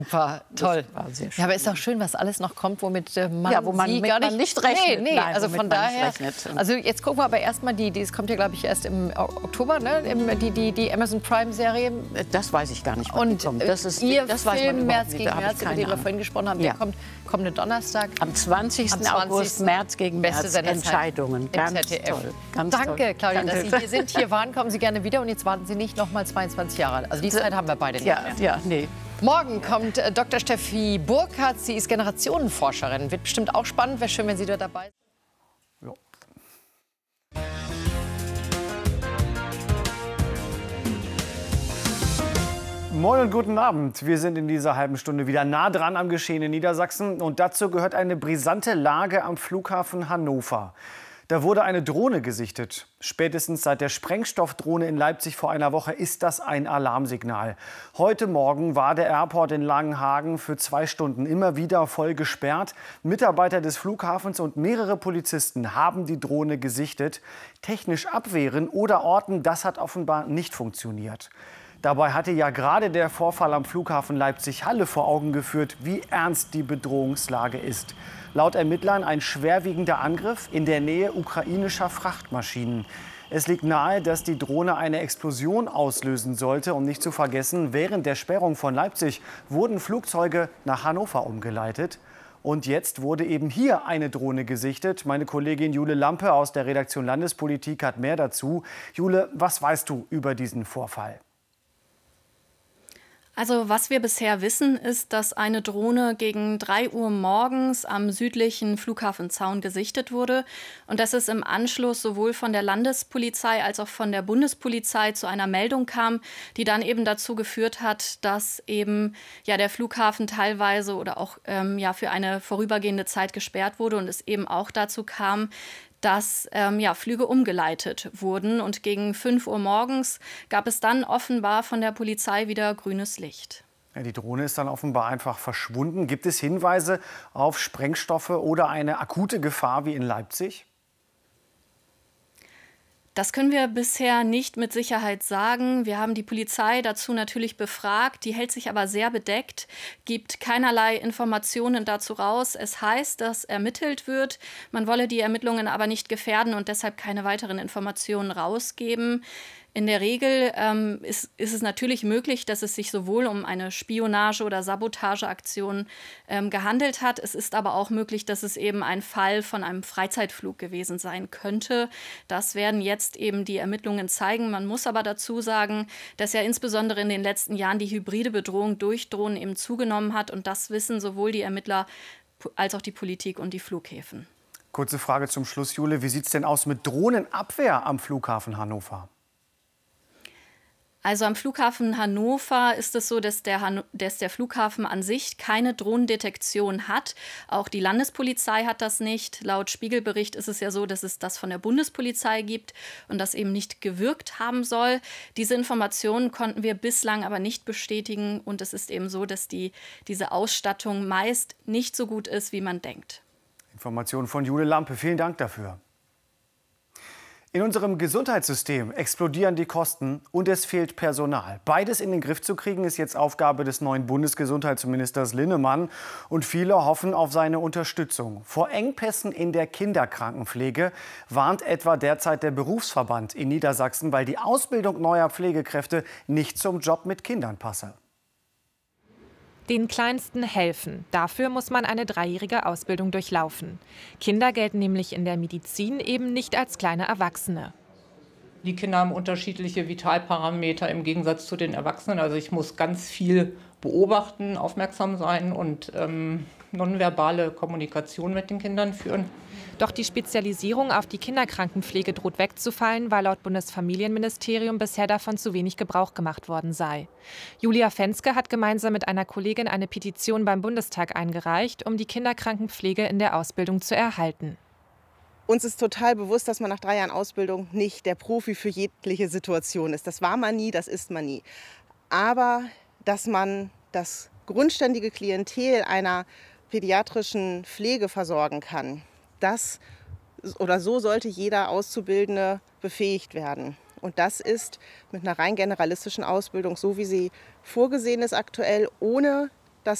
War toll. Das war sehr schön. Ja, aber ist auch schön, was alles noch kommt, womit man, ja, wo man, Sie gar nicht rechnet. Nee, Nein, also von daher. Also jetzt gucken wir aber erstmal es kommt ja, glaube ich, erst im Oktober, ne? Die Amazon Prime-Serie. Das weiß ich gar nicht, wann Und die kommt. Das ist, Ihr das weiß Film man März nicht. gegen März, über den wir vorhin gesprochen haben, der kommt kommenden Donnerstag. Am 20. August, März gegen März, Entscheidungen. Ganz toll. Ganz Danke, Claudia, dass Sie hier sind, hier waren. Kommen Sie gerne wieder und jetzt warten Sie nicht noch mal 22 Jahre. Also die Zeit haben wir beide nicht mehr. Ja, nee. Morgen kommt Dr. Steffi Burkhardt. Sie ist Generationenforscherin. Wird bestimmt auch spannend. Wäre schön, wenn Sie da dabei sind. Ja. Moin und guten Abend. Wir sind in dieser halben Stunde wieder nah dran am Geschehen in Niedersachsen. Und dazu gehört eine brisante Lage am Flughafen Hannover. Da wurde eine Drohne gesichtet. Spätestens seit der Sprengstoffdrohne in Leipzig vor einer Woche ist das ein Alarmsignal. Heute Morgen war der Airport in Langenhagen für 2 Stunden immer wieder voll gesperrt. Mitarbeiter des Flughafens und mehrere Polizisten haben die Drohne gesichtet. Technisch abwehren oder orten, das hat offenbar nicht funktioniert. Dabei hatte ja gerade der Vorfall am Flughafen Leipzig-Halle vor Augen geführt, wie ernst die Bedrohungslage ist. Laut Ermittlern ein schwerwiegender Angriff in der Nähe ukrainischer Frachtmaschinen. Es liegt nahe, dass die Drohne eine Explosion auslösen sollte. Und nicht zu vergessen, während der Sperrung von Leipzig wurden Flugzeuge nach Hannover umgeleitet. Und jetzt wurde eben hier eine Drohne gesichtet. Meine Kollegin Jule Lampe aus der Redaktion Landespolitik hat mehr dazu. Jule, was weißt du über diesen Vorfall? Also was wir bisher wissen, ist, dass eine Drohne gegen 3 Uhr morgens am südlichen Flughafenzaun gesichtet wurde und dass es im Anschluss sowohl von der Landespolizei als auch von der Bundespolizei zu einer Meldung kam, die dann eben dazu geführt hat, dass eben der Flughafen teilweise oder auch für eine vorübergehende Zeit gesperrt wurde und es eben auch dazu kam, dass Flüge umgeleitet wurden. Und gegen 5 Uhr morgens gab es dann offenbar von der Polizei wieder grünes Licht. Ja, die Drohne ist dann offenbar einfach verschwunden. Gibt es Hinweise auf Sprengstoffe oder eine akute Gefahr wie in Leipzig? Das können wir bisher nicht mit Sicherheit sagen. Wir haben die Polizei dazu natürlich befragt. Die hält sich aber sehr bedeckt, gibt keinerlei Informationen dazu raus. Es heißt, dass ermittelt wird. Man wolle die Ermittlungen aber nicht gefährden und deshalb keine weiteren Informationen rausgeben. In der Regel ist es natürlich möglich, dass es sich sowohl um eine Spionage- oder Sabotageaktion gehandelt hat. Es ist aber auch möglich, dass es eben ein Fall von einem Freizeitflug gewesen sein könnte. Das werden jetzt eben die Ermittlungen zeigen. Man muss aber dazu sagen, dass ja insbesondere in den letzten Jahren die hybride Bedrohung durch Drohnen eben zugenommen hat. Und das wissen sowohl die Ermittler als auch die Politik und die Flughäfen. Kurze Frage zum Schluss, Jule. Wie sieht es denn aus mit Drohnenabwehr am Flughafen Hannover? Also am Flughafen Hannover ist es so, dass der Flughafen an sich keine Drohnendetektion hat. Auch die Landespolizei hat das nicht. Laut Spiegelbericht ist es ja so, dass es das von der Bundespolizei gibt und das eben nicht gewirkt haben soll. Diese Informationen konnten wir bislang aber nicht bestätigen. Und es ist eben so, dass diese Ausstattung meist nicht so gut ist, wie man denkt. Informationen von Jule Lampe. Vielen Dank dafür. In unserem Gesundheitssystem explodieren die Kosten und es fehlt Personal. Beides in den Griff zu kriegen, ist jetzt Aufgabe des neuen Bundesgesundheitsministers Linnemann. Und viele hoffen auf seine Unterstützung. Vor Engpässen in der Kinderkrankenpflege warnt etwa derzeit der Berufsverband in Niedersachsen, weil die Ausbildung neuer Pflegekräfte nicht zum Job mit Kindern passe. Den Kleinsten helfen. Dafür muss man eine 3-jährige Ausbildung durchlaufen. Kinder gelten nämlich in der Medizin eben nicht als kleine Erwachsene. Die Kinder haben unterschiedliche Vitalparameter im Gegensatz zu den Erwachsenen. Also ich muss ganz viel beobachten, aufmerksam sein und nonverbale Kommunikation mit den Kindern führen. Doch die Spezialisierung auf die Kinderkrankenpflege droht wegzufallen, weil laut Bundesfamilienministerium bisher davon zu wenig Gebrauch gemacht worden sei. Julia Fenske hat gemeinsam mit einer Kollegin eine Petition beim Bundestag eingereicht, um die Kinderkrankenpflege in der Ausbildung zu erhalten. Uns ist total bewusst, dass man nach 3 Jahren Ausbildung nicht der Profi für jegliche Situation ist. Das war man nie, das ist man nie. Aber dass man das grundständige Klientel einer pädiatrischen Pflege versorgen kann, so sollte jeder Auszubildende befähigt werden. Und das ist mit einer rein generalistischen Ausbildung, so wie sie vorgesehen ist aktuell, ohne